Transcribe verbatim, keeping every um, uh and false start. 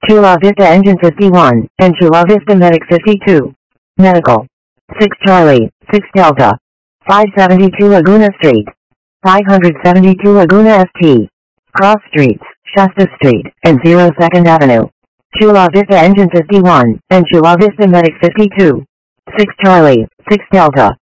Chula Vista Engine fifty-one, and Chula Vista Medic fifty-two. Medical. six Charlie, six Delta. five seventy-two Laguna Street. five seventy-two Laguna S T. Cross Streets, Shasta Street, and zero second Avenue. Chula Vista Engine fifty-one, and Chula Vista Medic fifty-two. six Charlie, six Delta.